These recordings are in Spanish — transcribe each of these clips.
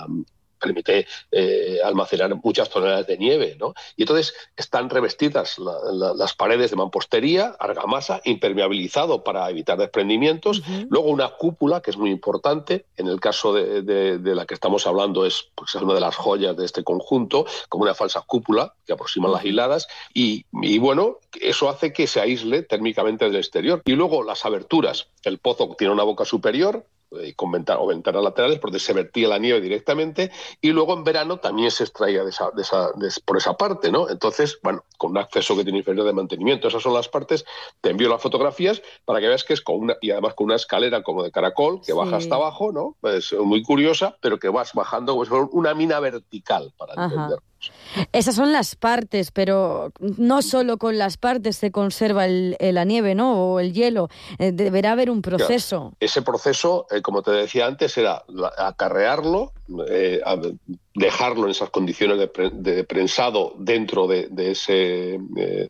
permite almacenar muchas toneladas de nieve, ¿no? Y entonces están revestidas las paredes de mampostería, argamasa, impermeabilizado para evitar desprendimientos. Luego una cúpula, que es muy importante. En el caso de la que estamos hablando es una de las joyas de este conjunto, como una falsa cúpula que aproxima las hiladas. Y bueno, eso hace que se aísle térmicamente del exterior. Y luego las aberturas. El pozo tiene una boca superior, con ventanas laterales, porque se vertía la nieve directamente, y luego en verano también se extraía por esa parte, ¿no? Entonces, bueno, con un acceso que tiene inferior de mantenimiento, esas son las partes. Te envío las fotografías para que veas que es y además con una escalera como de caracol que baja hasta abajo, ¿no? Es muy curiosa, pero que vas bajando, pues, una mina vertical, para entender. Esas son las partes, pero no solo con las partes se conserva la nieve, ¿no? O el hielo. Deberá haber un proceso. Claro. Ese proceso, como te decía antes, era acarrearlo, dejarlo en esas condiciones de prensado dentro de ese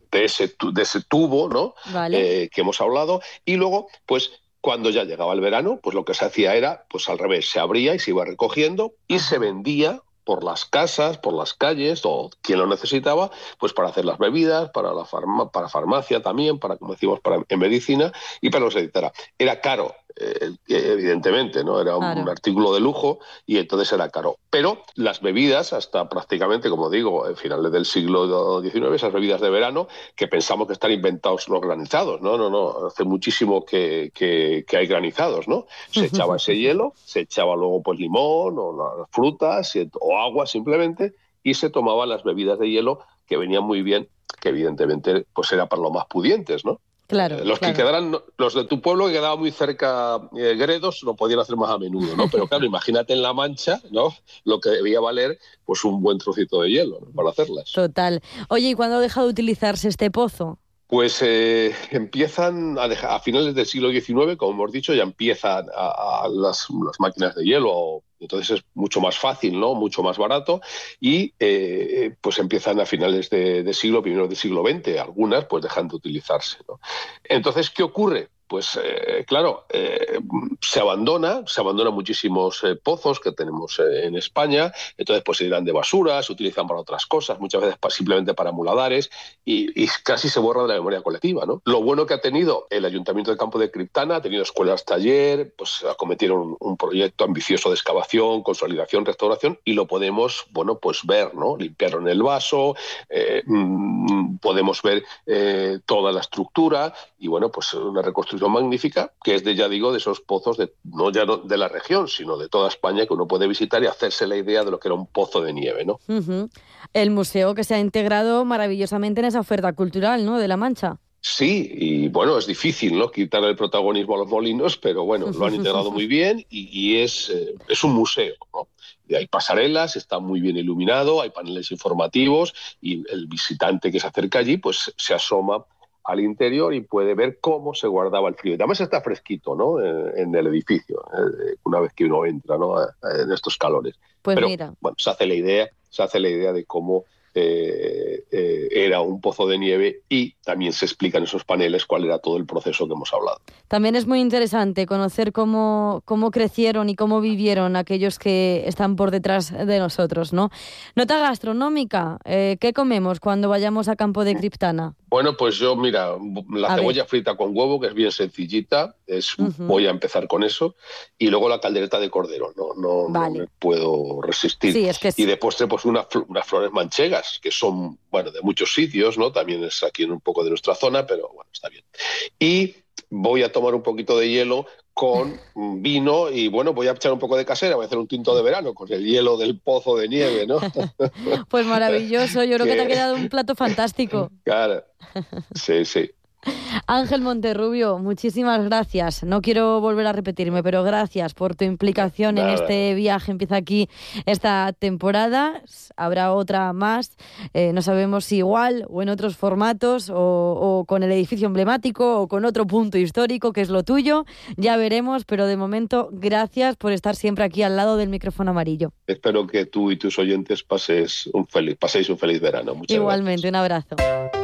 tubo, ¿no? Vale. Que hemos hablado, y luego, pues, cuando ya llegaba el verano, pues lo que se hacía era, pues al revés, se abría y se iba recogiendo y se vendía por las casas, por las calles, o quien lo necesitaba, pues para hacer las bebidas, para farmacia también, como decimos, en medicina, y para los editara. Era caro, evidentemente, ¿no? Era un artículo de lujo y entonces era caro. Pero las bebidas, hasta prácticamente, como digo, en finales del siglo XIX, esas bebidas de verano, que pensamos que están inventados los granizados. No, hace muchísimo que hay granizados, ¿no? Se echaba ese hielo, se echaba luego pues limón o las frutas o agua simplemente, y se tomaban las bebidas de hielo, que venían muy bien, que evidentemente pues era para los más pudientes, ¿no? Claro, que quedaran, los de tu pueblo que quedaba muy cerca, Gredos, lo podían hacer más a menudo, ¿no? Pero claro, imagínate en La Mancha, ¿no? Lo que debía valer, pues un buen trocito de hielo, ¿no? Para hacerlas. Total. Oye, ¿y cuándo deja de utilizarse este pozo? Pues empiezan a finales del siglo XIX, como hemos dicho, ya empiezan las máquinas de hielo. Entonces es mucho más fácil, ¿no? Mucho más barato, y pues empiezan a finales de siglo, primeros del siglo XX, algunas pues dejan de utilizarse, ¿no? Entonces, ¿qué ocurre? Pues claro, se abandonan muchísimos pozos que tenemos en España. Entonces pues se llenan de basura, se utilizan para otras cosas, muchas veces simplemente para muladares, y casi se borra de la memoria colectiva, ¿no? Lo bueno que ha tenido el Ayuntamiento de Campo de Criptana, ha tenido escuelas taller, pues acometieron un proyecto ambicioso de excavación, consolidación, restauración, y lo podemos, bueno, pues ver, ¿no? Limpiaron el vaso, podemos ver toda la estructura, y bueno, pues una reconstrucción magnífica, que es de esos pozos no ya de la región, sino de toda España, que uno puede visitar y hacerse la idea de lo que era un pozo de nieve, ¿no? El museo que se ha integrado maravillosamente en esa oferta cultural, ¿no? De La Mancha. Sí, y bueno, es difícil, ¿no? Quitar el protagonismo a los molinos, pero bueno, lo han integrado muy bien, y es un museo, ¿no? Y hay pasarelas, está muy bien iluminado, hay paneles informativos, y el visitante que se acerca allí pues se asoma al interior y puede ver cómo se guardaba el frío. Y además está fresquito, ¿no? En el edificio, una vez que uno entra, ¿no? En estos calores. Pues pero mira, bueno, se hace la idea de cómo era un pozo de nieve, y también se explica en esos paneles cuál era todo el proceso que hemos hablado. también es muy interesante conocer cómo crecieron y cómo vivieron aquellos que están por detrás de nosotros, ¿no? Nota gastronómica, ¿qué comemos cuando vayamos a Campo de Criptana? Bueno, pues yo, mira, la cebolla frita con huevo, que es bien sencillita, voy a empezar con eso, y luego la caldereta de cordero, no me puedo resistir. Sí, es que y de postre, pues unas flores manchegas, que son, bueno, de muchos sitios, ¿no? También es aquí un poco de nuestra zona, pero bueno, está bien. Y voy a tomar un poquito de hielo con vino, y bueno, voy a echar un poco de casera, voy a hacer un tinto de verano con el hielo del pozo de nieve, ¿no? Pues maravilloso, yo creo que te ha quedado un plato fantástico. Claro, sí. Ángel Monterrubio, muchísimas gracias. No quiero volver a repetirme, pero gracias por tu implicación en este viaje. Empieza aquí esta temporada, habrá otra más, no sabemos si igual o en otros formatos, o con el edificio emblemático o con otro punto histórico, que es lo tuyo. Ya veremos, pero de momento, gracias por estar siempre aquí al lado del micrófono amarillo. Espero que tú y tus oyentes paséis un feliz verano. Muchas Igualmente, gracias. Un abrazo.